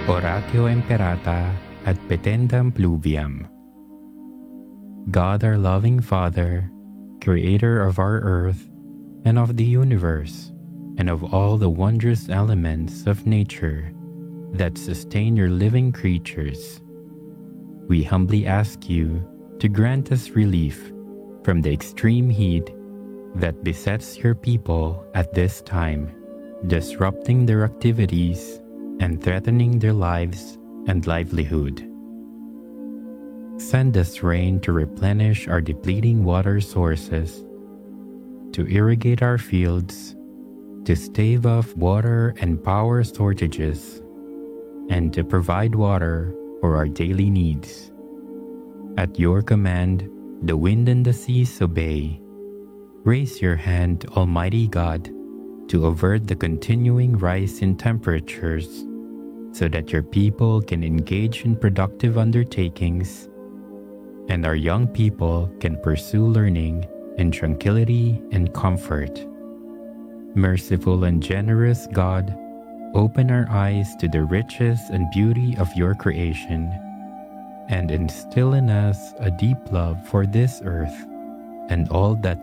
Oratio imperata ad petendam pluviam. God, our loving Father, creator of our earth and of the universe, and of all the wondrous elements of nature that sustain your living creatures, we humbly ask you to grant us relief from the extreme heat that besets your people at this time, disrupting their activities and threatening their lives and livelihood. Send us rain to replenish our depleting water sources, to irrigate our fields, to stave off water and power shortages, and to provide water for our daily needs. At your command, the wind and the seas obey. Raise your hand, Almighty God, to avert the continuing rise in temperatures, so that your people can engage in productive undertakings and our young people can pursue learning in tranquility and comfort. Merciful and generous God, open our eyes to the riches and beauty of your creation, and instill in us a deep love for this earth and all that